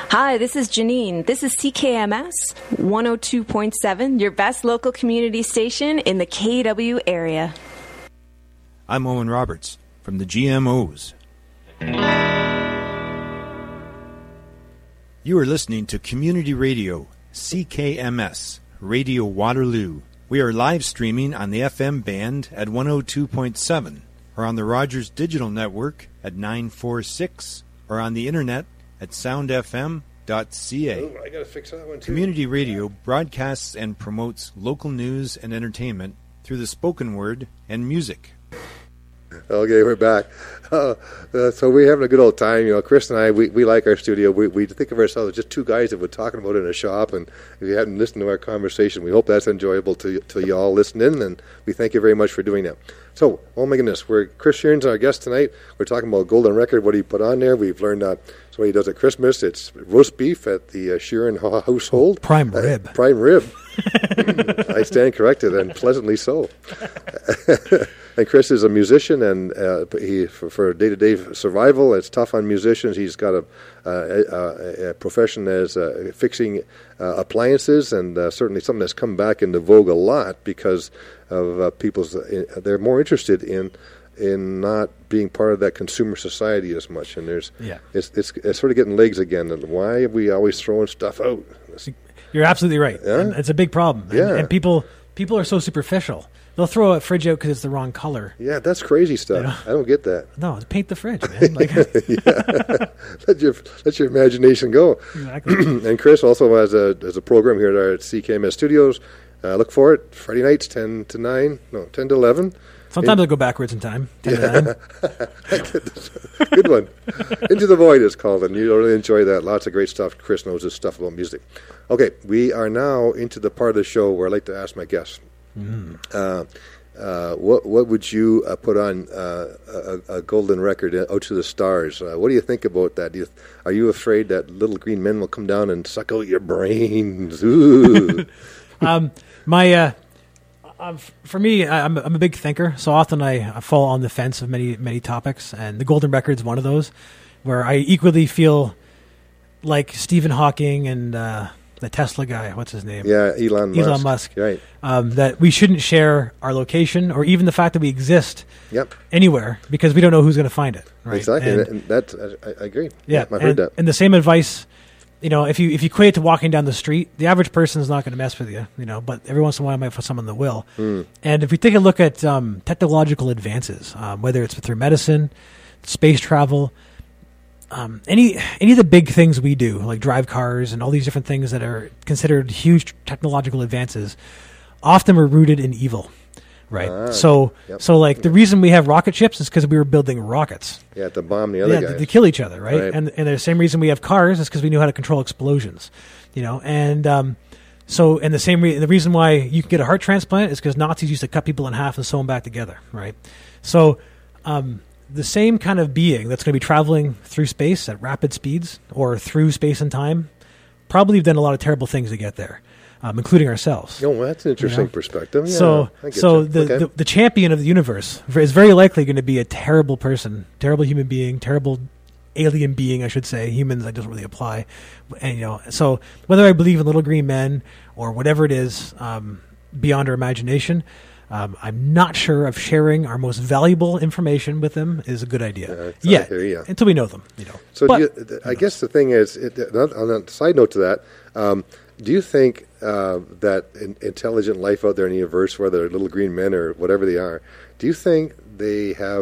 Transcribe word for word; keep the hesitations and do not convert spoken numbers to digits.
Hi, this is Janine. This is C K M S one oh two point seven, your best local community station in the K W area. I'm Owen Roberts from the G M Os. You are listening to Community Radio, C K M S, Radio Waterloo. We are live streaming on the F M band at one oh two point seven, or on the Rogers Digital Network at nine forty-six, or on the internet at sound f m dot c a. Oh, I gotta fix that one too. Community Radio broadcasts and promotes local news and entertainment through the spoken word and music. Okay, we're back. Uh, uh, so we're having a good old time. You know, Chris and I, we, we like our studio. We, we think of ourselves as just two guys that we're talking about in a shop. And if you haven't listened to our conversation, we hope that's enjoyable to to you all listening. And we thank you very much for doing that. So, oh my goodness, we're Chris Sheeran's our guest tonight. We're talking about Golden Record, what he put on there. We've learned that. So what he does at Christmas, it's roast beef at the uh, Sheeran household. Prime rib. Uh, prime rib. I stand corrected, and pleasantly so. And Chris is a musician, and uh, he for, for day-to-day survival, it's tough on musicians. He's got a, a, a profession as uh, fixing uh, appliances, and uh, certainly something that's come back into vogue a lot because of uh, people's. Uh, they're more interested in in not being part of that consumer society as much, and there's yeah. it's, it's it's sort of getting legs again. And why are we always throwing stuff out? You're absolutely right. Yeah? And it's a big problem. Yeah. And, and people people are so superficial. They'll throw a fridge out because it's the wrong color. Yeah, that's crazy stuff. You know? I don't get that. No, paint the fridge, man. Like, yeah. let your let your imagination go. Exactly. And Chris also has a has a program here at our C K M S studios. Uh, look for it Friday nights, ten to nine. No, ten to eleven. Sometimes in, I go backwards in time. ten yeah. to nine. Good one. Into the Void is called, and you'll really enjoy that. Lots of great stuff. Chris knows his stuff about music. Okay, we are now into the part of the show where I like to ask my guests. Mm. Uh, uh, what what would you uh, put on uh, a, a golden record out to the stars? Uh, what do you think about that? Do you, are you afraid that little green men will come down and suck out your brains? Ooh. um, my uh, uh, for me, I'm I'm a big thinker, so often I, I fall on the fence of many many topics, and the golden record is one of those where I equally feel like Stephen Hawking and. Uh, The Tesla guy, what's his name? Yeah, Elon Musk. Elon Musk. Right. Um, that we shouldn't share our location or even the fact that we exist yep. anywhere because we don't know who's going to find it. Right? Exactly. And, and that, I, I agree. Yeah, I've and, heard that. And the same advice, you know, if you if you equate it to walking down the street, the average person is not going to mess with you, you know, but every once in a while, I might find someone that will. Mm. And if we take a look at um, technological advances, um, whether it's through medicine, space travel, Um, any any of the big things we do, like drive cars and all these different things that are considered huge technological advances, often are rooted in evil, right? Ah, so yep. so like the reason we have rocket ships is because we were building rockets. Yeah, to bomb the other yeah, guys. To, to kill each other, right? right? And and the same reason we have cars is because we knew how to control explosions, you know. And um, so and the same re- the reason why you can get a heart transplant is because Nazis used to cut people in half and sew them back together, right? So. Um, The same kind of being that's going to be traveling through space at rapid speeds or through space and time probably have done a lot of terrible things to get there, um, including ourselves. Oh, well, that's an interesting you know? perspective. Yeah, so so the, okay. the the champion of the universe is very likely going to be a terrible person, terrible human being, terrible alien being, I should say. Humans, that doesn't really apply. And you know, so whether I believe in little green men or whatever it is um, beyond our imagination, Um, I'm not sure if sharing our most valuable information with them is a good idea. Uh, yeah, yeah, until we know them. You know. So but, do you, th- I guess the thing is, it, on a side note to that, um, do you think uh, that in, intelligent life out there in the universe, whether they're little green men or whatever they are, do you think they have